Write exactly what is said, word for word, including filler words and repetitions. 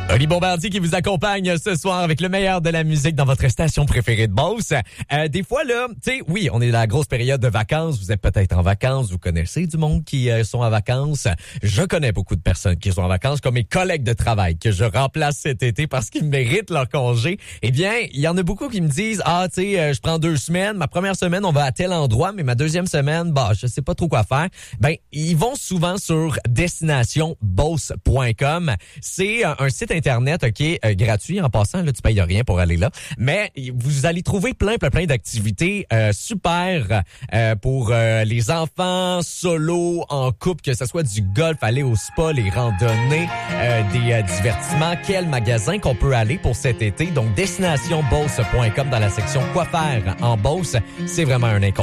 Oli Bombardier qui vous accompagne ce soir avec le meilleur de la musique dans votre station préférée de Beauce. Euh, des fois, là, tu sais, oui, on est dans la grosse période de vacances. Vous êtes peut-être en vacances. Vous connaissez du monde qui euh, sont en vacances. Je connais beaucoup de personnes qui sont en vacances, comme mes collègues de travail que je remplace cet été parce qu'ils méritent leur congé. Eh bien, il y en a beaucoup qui me disent, ah, tu sais, euh, je prends deux semaines. Ma première semaine, on va à tel endroit, mais ma deuxième semaine, bah, je sais pas trop quoi faire. Ben, ils vont souvent sur destination beauce point com. C'est un, un site Internet, OK, euh, gratuit. En passant, là, tu payes rien pour aller là. Mais vous allez trouver plein, plein, plein d'activités euh, super euh, pour euh, les enfants, solo, en couple, que ce soit du golf, aller au spa, les randonnées, euh, des euh, divertissements. Quel magasin qu'on peut aller pour cet été? Donc, destination beauce point com dans la section quoi faire en Beauce. C'est vraiment un incontournable.